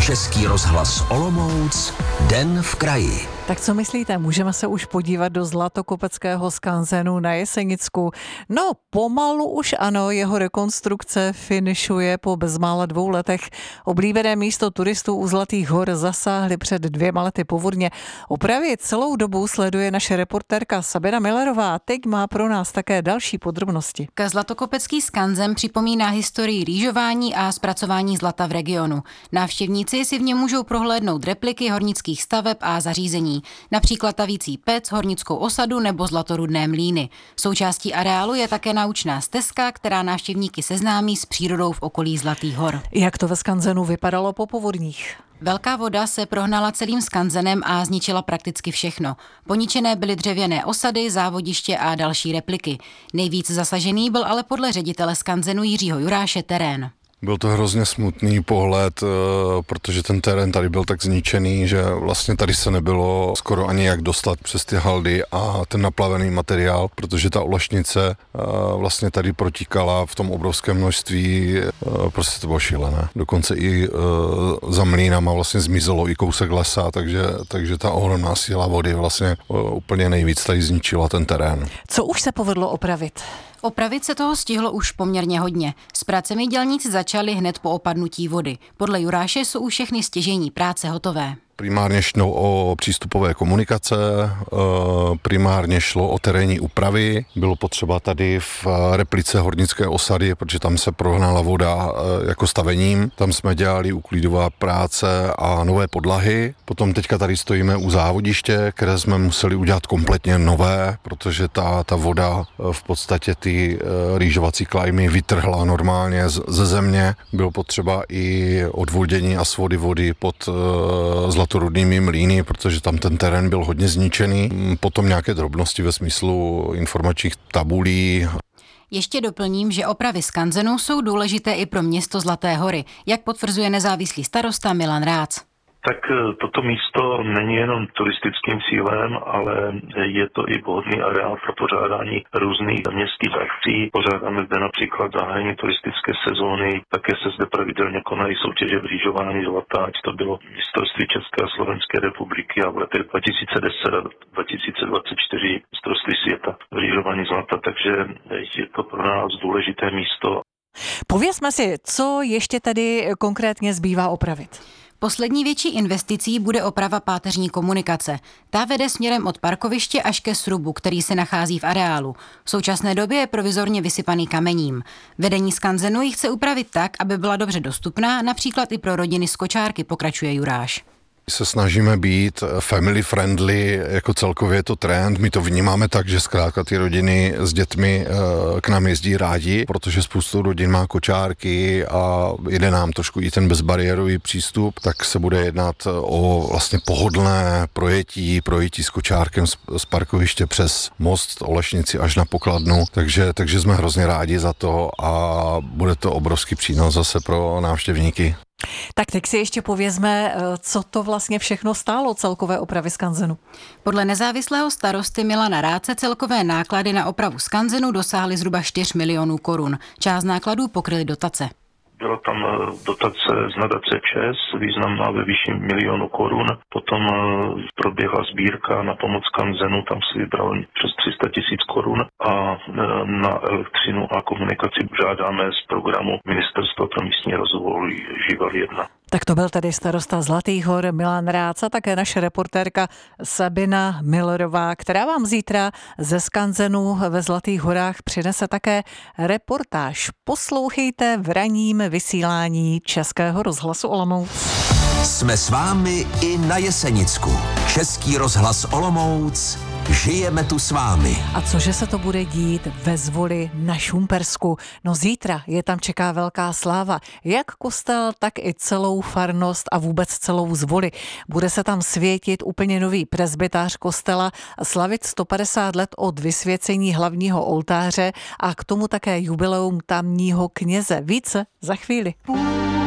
Český rozhlas Olomouc, Den v kraji. Tak co myslíte, můžeme se už podívat do Zlatokopeckého skanzenu na Jesenicku? No, pomalu už ano, jeho rekonstrukce finišuje po bezmála 2 letech. Oblíbené místo turistů u Zlatých hor zasáhly před 2 lety povodně. Opravy celou dobu sleduje naše reportérka Sabina Millerová. Teď má pro nás také další podrobnosti. Zlatokopecký skanzen připomíná historii rýžování a zpracování zlata v regionu. Návštěvníci si v něm můžou prohlédnout repliky hornických staveb a zařízení. Například tavící pec, hornickou osadu nebo zlatorudné mlýny. Součástí areálu je také naučná stezka, která návštěvníky seznámí s přírodou v okolí Zlatých hor. Jak to ve skanzenu vypadalo po povodních? Velká voda se prohnala celým skanzenem a zničila prakticky všechno. Poničené byly dřevěné osady, závodiště a další repliky. Nejvíc zasažený byl ale podle ředitele skanzenu Jiřího Juráše terén. Byl to hrozně smutný pohled, protože ten terén tady byl tak zničený, že vlastně tady se nebylo skoro ani jak dostat přes ty haldy a ten naplavený materiál, protože ta olašnice vlastně tady protíkala v tom obrovském množství, prostě to bylo šílené. Dokonce i za mlýnama vlastně zmizelo i kousek lesa, takže ta ohromná síla vody vlastně úplně nejvíc tady zničila ten terén. Co už se povedlo opravit? Opravit se toho stihlo už poměrně hodně. S pracemi dělníci začali hned po opadnutí vody. Podle Juráše jsou už všechny stěžejní práce hotové. Primárně šlo o přístupové komunikace, primárně šlo o terénní úpravy. Bylo potřeba tady v replice hornické osady, protože tam se prohnala voda jako stavením. Tam jsme dělali uklidová práce a nové podlahy. Potom teďka tady stojíme u závodiště, které jsme museli udělat kompletně nové, protože ta voda v podstatě ty rýžovací klajmy vytrhla normálně ze země. Bylo potřeba i odvodění a svody vody pod zlatorudnými mlýny, protože tam ten terén byl hodně zničený. Potom nějaké drobnosti ve smyslu informačních tabulí. Ještě doplním, že opravy skanzenu jsou důležité i pro město Zlaté hory, jak potvrzuje nezávislý starosta Milan Rác. Tak toto místo není jenom turistickým cílem, ale je to i vhodný areál pro pořádání různých městských akcí. Pořádáme zde například zahájení turistické sezóny, také se zde pravidelně konají soutěže v rýžování zlata, ať to bylo mistrovství České a Slovenské republiky a v letech 2010 a 2024 mistrovství světa v rýžování zlata, takže je to pro nás důležité místo. Povězme si, co ještě tady konkrétně zbývá opravit. Poslední větší investicí bude oprava páteřní komunikace. Ta vede směrem od parkoviště až ke srubu, který se nachází v areálu. V současné době je provizorně vysypaný kamením. Vedení skanzenu ji chce upravit tak, aby byla dobře dostupná, například i pro rodiny z kočárky, pokračuje Juráš. Se snažíme být family friendly, jako celkově je to trend. My to vnímáme tak, že zkrátka ty rodiny s dětmi k nám jezdí rádi, protože spoustu rodin má kočárky a jde nám trošku i ten bezbariérový přístup, tak se bude jednat o vlastně pohodlné projetí s kočárkem z parkoviště přes most Olešnici až na pokladnu, takže jsme hrozně rádi za to a bude to obrovský přínos zase pro návštěvníky. Tak teď si ještě povězme, co to vlastně všechno stálo celkové opravy skanzenu. Podle nezávislého starosty Milana Ráce celkové náklady na opravu skanzenu dosáhly zhruba 4 milionů korun. Část nákladů pokryly dotace. Byla tam dotace z nadace ČES, významná ve výši 1 milionu korun. Potom proběhla sbírka na pomoc skanzenu, tam si vybral přes 300 000 korun a na elektřinu a komunikaci žádáme z programu Ministerstva pro místní rozvoj Živel 1. Tak to byl tedy starosta Zlatých hor Milan Rác a také naše reportérka Sabina Millerová, která vám zítra ze skanzenu ve Zlatých horách přinese také reportáž. Poslouchejte v ranním vysílání Českého rozhlasu Olomouc. Jsme s vámi i na Jesenicku. Český rozhlas Olomouc. Žijeme tu s vámi. A cože se to bude dít ve Zvoli na Šumpersku? No zítra je tam čeká velká sláva. Jak kostel, tak i celou farnost a vůbec celou Zvoli. Bude se tam světit úplně nový presbytář kostela, slavit 150 let od vysvěcení hlavního oltáře a k tomu také jubileum tamního kněze. Více za chvíli.